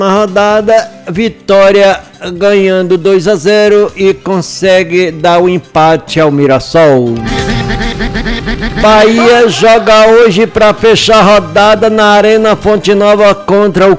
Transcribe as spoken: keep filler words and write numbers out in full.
Na rodada, Vitória ganhando dois a zero e consegue dar o empate ao Mirassol. Bahia joga hoje para fechar a rodada na Arena Fonte Nova contra o